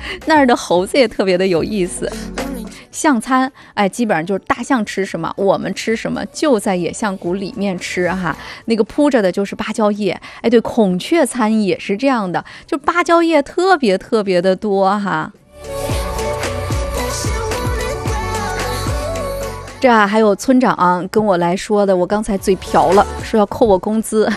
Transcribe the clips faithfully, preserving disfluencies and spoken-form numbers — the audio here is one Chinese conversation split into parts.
那儿的猴子也特别的有意思。象餐，哎，基本上就是大象吃什么，我们吃什么，就在野象谷里面吃哈。那个铺着的就是芭蕉叶，哎，对，孔雀餐也是这样的，就芭蕉叶特别特别的多哈。这还有村长跟我来说的，我刚才嘴瓢了，说要扣我工资，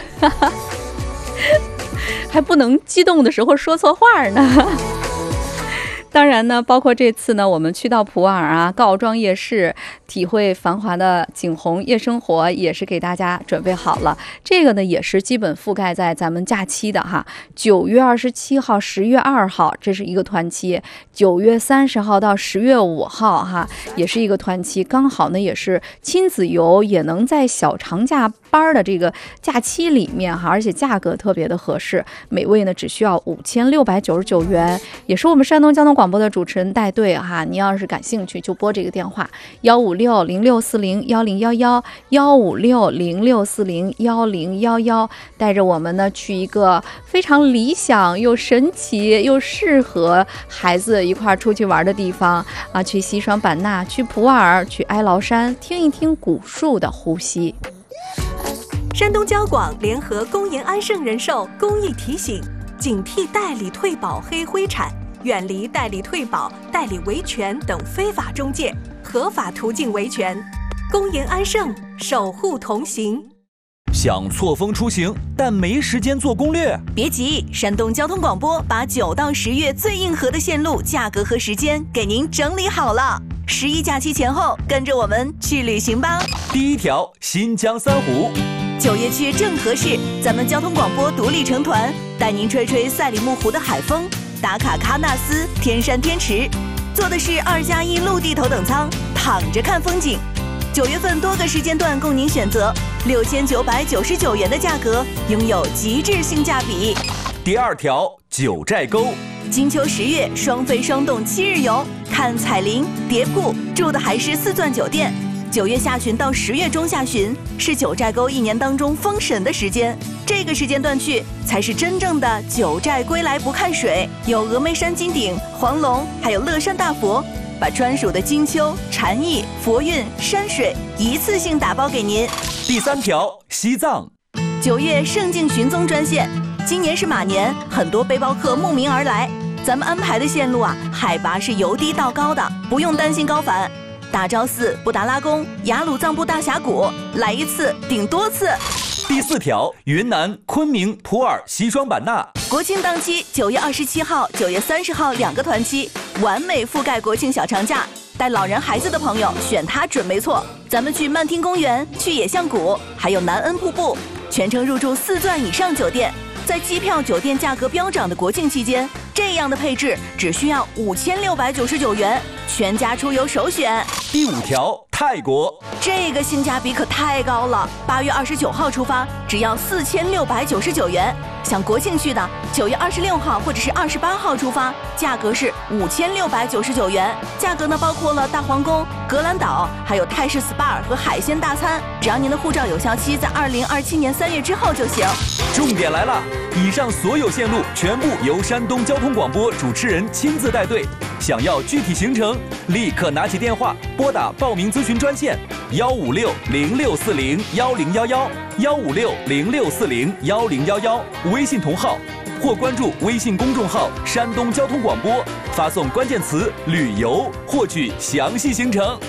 还不能激动的时候说错话呢。当然呢，包括这次呢，我们去到普洱啊、告庄夜市，体会繁华的景洪夜生活，也是给大家准备好了。这个呢，也是基本覆盖在咱们假期的哈。九月二十七号、十月二号，这是一个团期；九月三十号到十月五号，哈，也是一个团期。刚好呢，也是亲子游，也能在小长假班的这个假期里面哈，而且价格特别的合适，每位呢只需要五千六百九十九元，也是我们山东交通广播的主持人带队哈。你要是感兴趣，就拨这个电话幺五六零六四零幺零幺幺幺五六零六四零幺零幺幺，带着我们呢去一个非常理想又神奇又适合孩子一块出去玩的地方啊，去西双版纳，去普洱，去哀牢山，听一听古树的呼吸。 山东交广联合工研安盛人寿公益提醒：警惕代理退保黑灰产，远离代理退保、代理维权等非法中介，合法途径维权。工研安盛，守护同行。 想错峰出行，但没时间做攻略？ 别急，山东交通广播把九到十月最硬核的线路、价格和时间给您整理好了。十一假期前后，跟着我们去旅行吧。 第一条，新疆三湖。 九月去正合适，咱们交通广播独立成团，带您吹吹赛里木湖的海风，打卡喀纳斯、天山天池，坐的是二加一陆地头等舱，躺着看风景。九月份多个时间段供您选择，六千九百九十九元的价格，拥有极致性价比。 第二条，九寨沟。 金秋十月双飞双动七日游，看彩林、蝶瀑，住的还是四钻酒店。九月下旬到十月中下旬是九寨沟一年当中封神的时间，这个时间段去才是真正的九寨归来不看水，有峨眉山金顶、黄龙，还有乐山大佛，把专属的金秋、禅意、佛韵、山水一次性打包给您。 第三条，西藏。 九月圣境寻踪专线，今年是马年，很多背包客慕名而来，咱们安排的线路啊，海拔是由低到高的，不用担心高反。大昭寺、布达拉宫、雅鲁藏布大峡谷，来一次顶多次。 第四条，云南昆明、普洱、西双版纳。 国庆档期，九月二十七号、九月三十号两个团期，完美覆盖国庆小长假。带老人孩子的朋友选它准没错。咱们去漫听公园，去野象谷，还有南恩瀑布，全程入住四钻以上酒店。在机票、酒店价格飙涨的国庆期间，这样的配置只需要五千六百九十九元，全家出游首选。 第五条，泰国。 这个性价比可太高了，八月二十九号出发，只要四千六百九十九元。想国庆去的，九月二十六号或者是二十八号出发，价格是五千六百九十九元。价格呢包括了大皇宫、格兰岛，还有泰式 S P A 和海鲜大餐。只要您的护照有效期在二零二七年三月之后就行。 重点来了，以上所有线路全部由山东交通广播主持人亲自带队。想要具体行程，立刻拿起电话拨打报名咨询专线幺五六零六四零幺零幺幺幺五六零六四零幺零幺幺，微信同号或关注微信公众号山东交通广播，发送关键词旅游获取详细行程。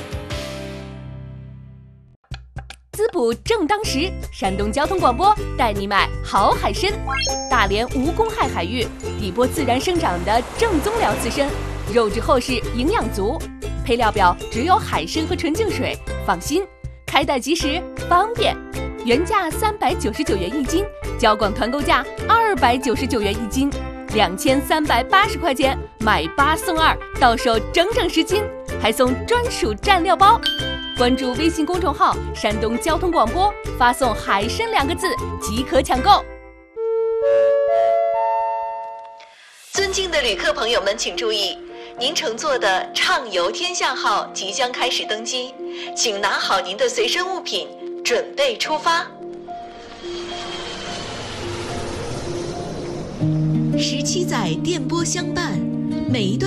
滋补正当时，山东交通广播带你买好海参。大连无公害海域，底波自然生长的正宗辽刺参，肉质厚实，营养足。配料表只有海参和纯净水，放心，开袋即食，方便。原价三百九十九元一斤，交广团购价二百九十九元一斤，两千三百八十块钱买八送二，到手整整十斤，还送专属蘸料包。关注微信公众号山东交通广播，发送海参两个字即可抢购。 尊敬的旅客朋友们请注意，您乘坐的畅游天象号即将开始登机，请拿好您的随身物品，准备出发。十七载电波相伴，每一段